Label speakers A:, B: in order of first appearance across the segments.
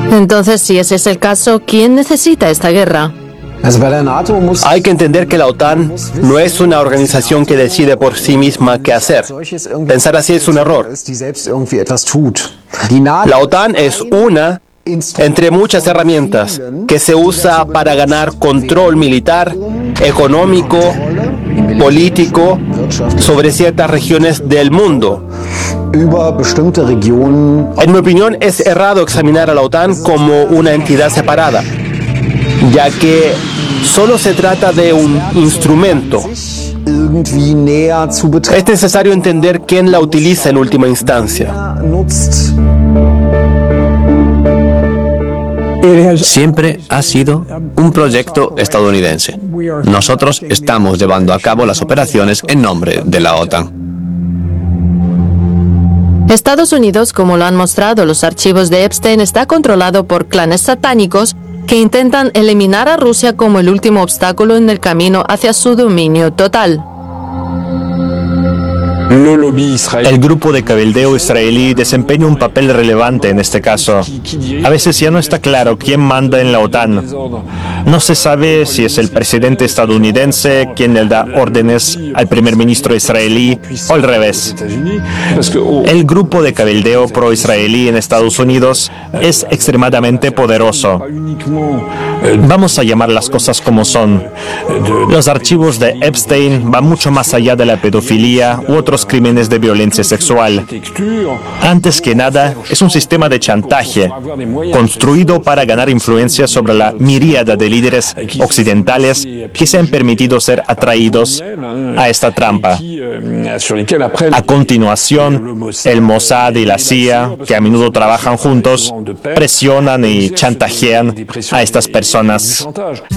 A: Entonces, si ese es el caso, ¿quién necesita esta guerra?
B: Hay que entender que la OTAN no es una organización que decide por sí misma qué hacer. Pensar así es un error. La OTAN es una entre muchas herramientas que se usa para ganar control militar, económico, político sobre ciertas regiones del mundo. En mi opinión, es errado examinar a la OTAN como una entidad separada, ya que solo se trata de un instrumento. Es necesario entender quién la utiliza en última instancia.
C: Siempre ha sido un proyecto estadounidense. Nosotros estamos llevando a cabo las operaciones en nombre de la OTAN.
A: Estados Unidos, como lo han mostrado los archivos de Epstein, está controlado por clanes satánicos que intentan eliminar a Rusia como el último obstáculo en el camino hacia su dominio total.
D: El grupo de cabildeo israelí desempeña un papel relevante en este caso. A veces ya no está claro quién manda en la OTAN. No se sabe si es el presidente estadounidense quien le da órdenes al primer ministro israelí o al revés. El grupo de cabildeo pro-israelí en Estados Unidos es extremadamente poderoso. Vamos a llamar las cosas como son. Los archivos de Epstein van mucho más allá de la pedofilia u otros crímenes de violencia sexual. Antes que nada, es un sistema de chantaje construido para ganar influencia sobre la miríada de líderes occidentales que se han permitido ser atraídos a esta trampa. A continuación, el Mossad y la CIA, que a menudo trabajan juntos, presionan y chantajean a estas personas.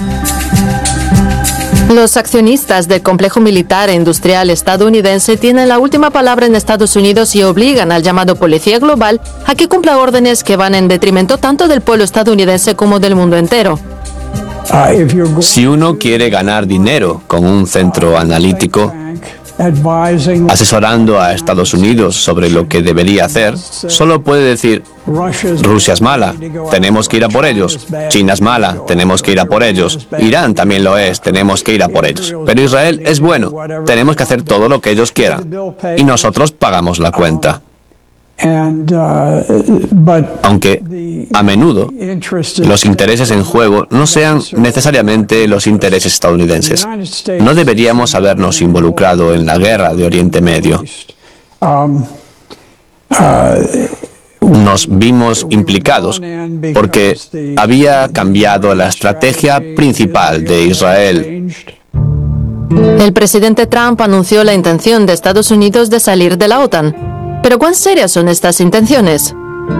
A: Los accionistas del complejo militar e industrial estadounidense tienen la última palabra en Estados Unidos y obligan al llamado Policía Global a que cumpla órdenes que van en detrimento tanto del pueblo estadounidense como del mundo entero.
C: Si uno quiere ganar dinero con un centro analítico, asesorando a Estados Unidos sobre lo que debería hacer, solo puede decir: Rusia es mala, tenemos que ir a por ellos. China es mala, tenemos que ir a por ellos. Irán también lo es, tenemos que ir a por ellos. Pero Israel es bueno, tenemos que hacer todo lo que ellos quieran. Y nosotros pagamos la cuenta. Aunque a menudo los intereses en juego no sean necesariamente los intereses estadounidenses. No deberíamos habernos involucrado en la guerra de Oriente Medio. Nos vimos implicados porque había cambiado la estrategia principal de Israel.
A: El presidente Trump anunció la intención de Estados Unidos de salir de la OTAN. ¿Pero cuán serias son estas intenciones?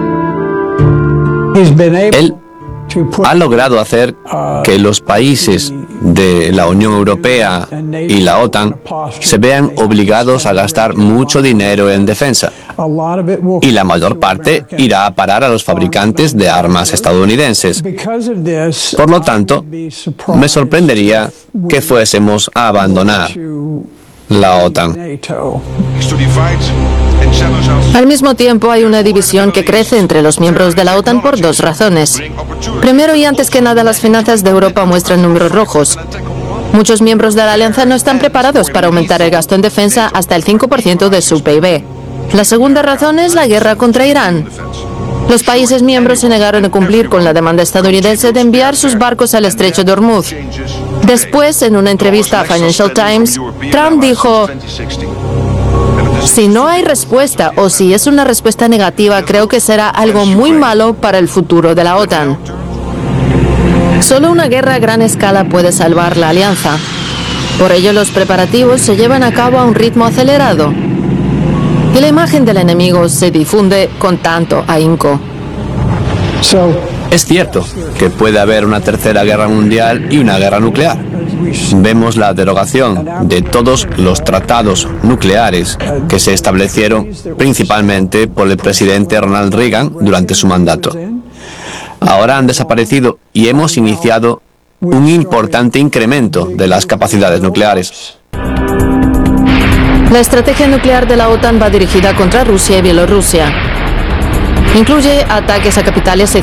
C: Él ha logrado hacer que los países de la Unión Europea y la OTAN se vean obligados a gastar mucho dinero en defensa. Y la mayor parte irá a parar a los fabricantes de armas estadounidenses. Por lo tanto, me sorprendería que fuésemos a abandonar la OTAN.
A: Al mismo tiempo, hay una división que crece entre los miembros de la OTAN por dos razones. Primero y antes que nada, las finanzas de Europa muestran números rojos. Muchos miembros de la alianza no están preparados para aumentar el gasto en defensa hasta el 5% de su PIB. La segunda razón es la guerra contra Irán. Los países miembros se negaron a cumplir con la demanda estadounidense de enviar sus barcos al estrecho de Hormuz. Después, en una entrevista a Financial Times, Trump dijo: si no hay respuesta o si es una respuesta negativa, creo que será algo muy malo para el futuro de la OTAN. Solo una guerra a gran escala puede salvar la alianza. Por ello, los preparativos se llevan a cabo a un ritmo acelerado. Y la imagen del enemigo se difunde con tanto ahínco.
C: Es cierto que puede haber una tercera guerra mundial y una guerra nuclear. Vemos la derogación de todos los tratados nucleares que se establecieron principalmente por el presidente Ronald Reagan durante su mandato. Ahora han desaparecido y hemos iniciado un importante incremento de las capacidades nucleares.
A: La estrategia nuclear de la OTAN va dirigida contra Rusia y Bielorrusia. Incluye ataques a capitales